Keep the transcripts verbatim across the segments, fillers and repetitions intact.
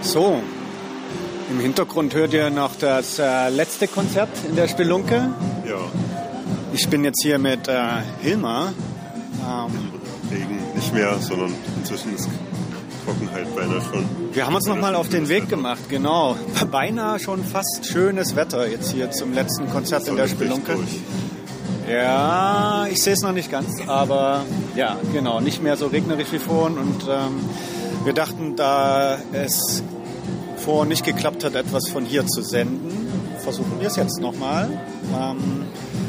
So, im Hintergrund hört ihr noch das äh, letzte Konzert in der Spelunke. Ja. Ich bin jetzt hier mit äh, Hilmar. Ähm, Regen nicht mehr, sondern inzwischen ist Trockenheit beinahe schon. Wir haben uns nochmal auf den Weg gemacht, genau. Beinahe schon fast schönes Wetter jetzt hier zum letzten Konzert in der Spelunke. Ja, ich sehe es noch nicht ganz, aber ja, genau, nicht mehr so regnerisch wie vorhin. Und ähm, wir dachten, da es vorhin nicht geklappt hat, etwas von hier zu senden, versuchen wir es jetzt nochmal. Ähm,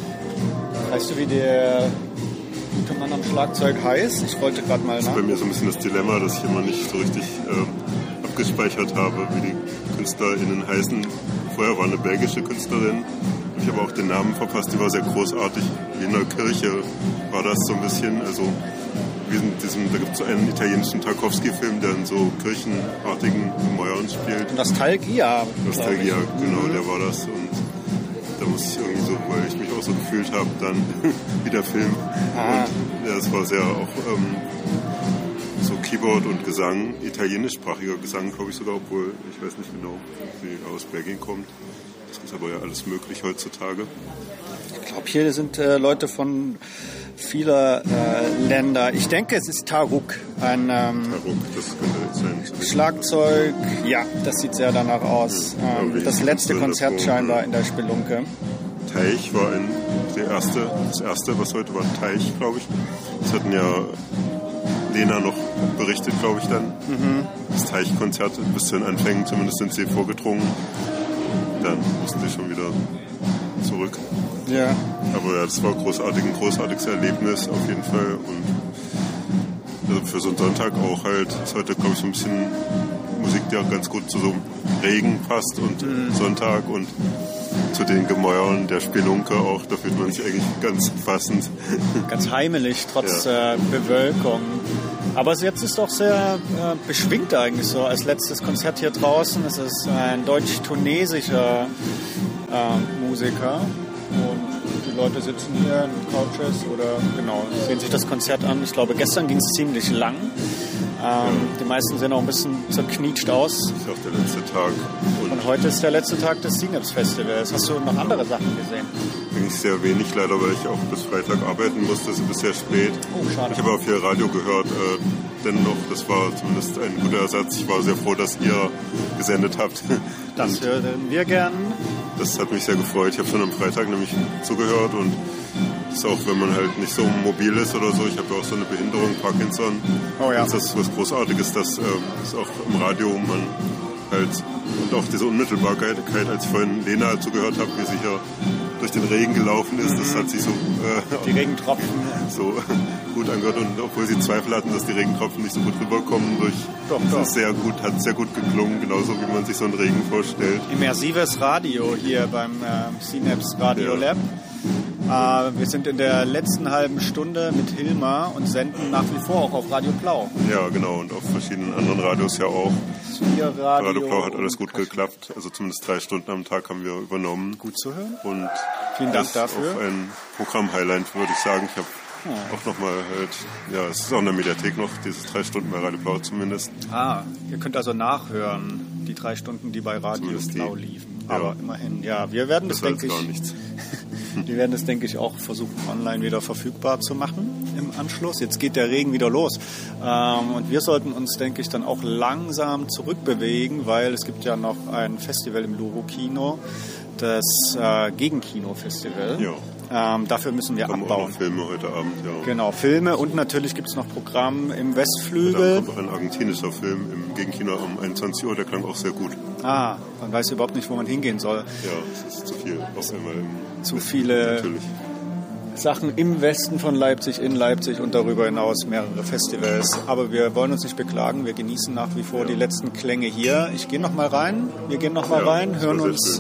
weißt du, wie der gute Mann am Schlagzeug heißt? Ich wollte gerade mal nach. Das ist bei mir so ein bisschen das Dilemma, dass ich immer nicht so richtig äh, abgespeichert habe, wie die KünstlerInnen heißen. Vorher war eine belgische Künstlerin. Ich habe auch den Namen verpasst, die war sehr großartig. Wie in der Kirche war das so ein bisschen. Also wie in diesem, da gibt es so einen italienischen Tarkovsky-Film, der in so kirchenartigen Gemäuern spielt. Nostalgia. Nostalgia, genau, mhm. Der war das. Und da musste ich irgendwie so, weil ich mich auch so gefühlt habe, dann wie der Film. Ah. Und ja, es war sehr auch ähm, so Keyboard und Gesang, italienischsprachiger Gesang, glaube ich sogar, obwohl ich weiß nicht genau, wie aus Belgien kommt. Das ist aber ja alles möglich heutzutage. Ich glaube, hier sind äh, Leute von vieler äh, Länder. Ich denke, es ist Taruk. Ein ähm, Taruk, das könnte jetzt sein. Schlagzeug, ja, das sieht sehr danach aus. Ja, ähm, das letzte Konzert davor, scheinbar in der Spelunke. Teich war ein, der erste, das erste, was heute war, Teich, glaube ich. Das hatten ja Lena noch berichtet, glaube ich, dann. Mhm. Das Teichkonzert bis zu den Anfängen, zumindest sind sie vorgedrungen. Dann mussten sie schon wieder zurück. Ja. Aber ja, das war großartig, ein großartiges Erlebnis auf jeden Fall. Und also für so einen Sonntag auch halt, ist heute, glaube ich, so ein bisschen Musik, die auch ganz gut zu so Regen passt und mhm. Sonntag und zu den Gemäuern der Spelunke auch, da fühlt man sich eigentlich ganz passend. Ganz heimelig, trotz ja. äh, Bewölkung. Aber jetzt ist doch sehr äh, beschwingt eigentlich so als letztes Konzert hier draußen. Es ist ein deutsch-tunesischer äh, Musiker und die Leute sitzen hier in Couches oder genau, sehen sich das Konzert an. Ich glaube, gestern ging es ziemlich lang. Ähm, ja. Die meisten sehen auch ein bisschen zerknietscht aus. Das ist auch der letzte Tag. Und, und heute ist der letzte Tag des Singap's-Festivals. Hast du noch andere Sachen gesehen? Eigentlich sehr wenig leider, weil ich auch bis Freitag arbeiten musste. Es ist bis sehr spät. Oh, schade. Ich habe auch viel Radio gehört. Äh, dennoch, das war zumindest ein guter Ersatz. Ich war sehr froh, dass ihr gesendet habt. Das hören wir gern. Das hat mich sehr gefreut. Ich habe schon am Freitag nämlich zugehört und das ist auch, wenn man halt nicht so mobil ist oder so. Ich habe ja auch so eine Behinderung, Parkinson. Oh ja. Das ist was Großartiges, dass äh, das auch im Radio man halt und auch diese Unmittelbarkeit, als ich vorhin Lena zugehört habe, wie sie hier durch den Regen gelaufen ist, mhm. das hat sich so äh, die Regentropfen so gut angehört und obwohl sie Zweifel hatten, dass die Regentropfen nicht so gut rüberkommen, durch doch, das doch. ist sehr gut, hat sehr gut geklungen, genauso wie man sich so einen Regen vorstellt. Immersives Radio hier beim äh, Synapse Radio ja. Lab. Äh, wir sind in der letzten halben Stunde mit Hilmar und senden nach wie vor auch auf Radio Blau. Ja, genau, und auf verschiedenen anderen Radios ja auch. Radio, Radio Blau hat alles gut geklappt, also zumindest drei Stunden am Tag haben wir übernommen. Gut zu hören. Und vielen Dank dafür. Auch ein Programm-Highlight, würde ich sagen. Ich habe ja. auch nochmal halt, ja, es ist auch in der Mediathek noch, dieses drei Stunden bei Radio Blau zumindest. Ah, ihr könnt also nachhören, die drei Stunden, die bei Radio zumindest Blau die. liefen. Ja. Aber immerhin, ja, wir werden das, das denke ich, gar nichts. Wir werden das, denke ich, auch versuchen, online wieder verfügbar zu machen im Anschluss. Jetzt geht der Regen wieder los. Ähm, und wir sollten uns, denke ich, dann auch langsam zurückbewegen, weil es gibt ja noch ein Festival im Loro-Kino, das äh, Gegenkino-Festival. Ja. Ähm, dafür müssen wir kommen abbauen. Auch noch Filme heute Abend, ja. Genau, Filme und natürlich gibt es noch Programm im Westflügel. Da kommt auch ein argentinischer Film im Gegenkino um einundzwanzig Uhr, der klang auch sehr gut. Ah, man weiß überhaupt nicht, wo man hingehen soll. Ja, es ist zu viel. Auf einmal im zu Westen, viele natürlich. Sachen im Westen von Leipzig, in Leipzig und darüber hinaus mehrere Festivals. Aber wir wollen uns nicht beklagen, wir genießen nach wie vor ja. die letzten Klänge hier. Ich gehe noch mal rein, wir gehen noch mal ja, rein, hören uns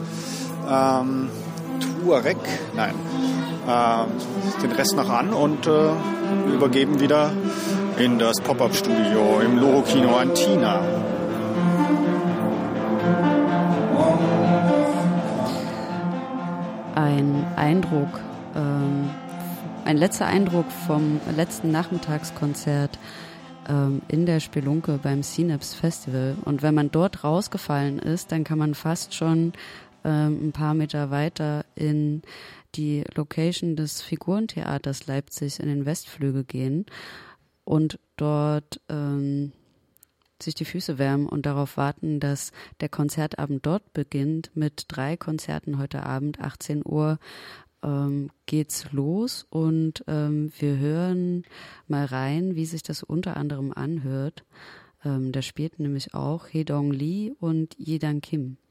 ähm, Tuareg, nein, ähm, den Rest noch an und äh, übergeben wieder in das Pop-Up-Studio im Loro-Kino an Tina. Ein Eindruck, ähm, ein letzter Eindruck vom letzten Nachmittagskonzert ähm, in der Spelunke beim Synapse Festival. Und wenn man dort rausgefallen ist, dann kann man fast schon ähm, ein paar Meter weiter in die Location des Figurentheaters Leipzig in den Westflügel gehen und dort ähm, sich die Füße wärmen und darauf warten, dass der Konzertabend dort beginnt. Mit drei Konzerten heute Abend, achtzehn Uhr, ähm, geht's los und ähm, wir hören mal rein, wie sich das unter anderem anhört. Ähm, da spielten nämlich auch Hye-Dong Lee und Ye-Dan Kim.